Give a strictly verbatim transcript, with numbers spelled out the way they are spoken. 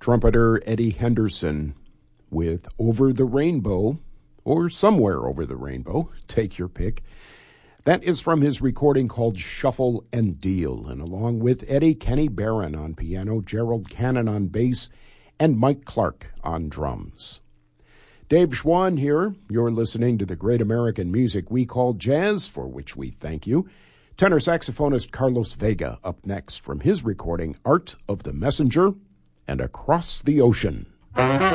trumpeter Eddie Henderson with Over the Rainbow, or Somewhere Over the Rainbow, take your pick. That is from his recording called Shuffle and Deal, and along with Eddie, Kenny Barron on piano, Gerald Cannon on bass, and Mike Clark on drums. Dave Schwann here. You're listening to the great American music we call jazz, for which we thank you. Tenor saxophonist Carlos Vega up next from his recording Art of the Messenger and Across the Ocean.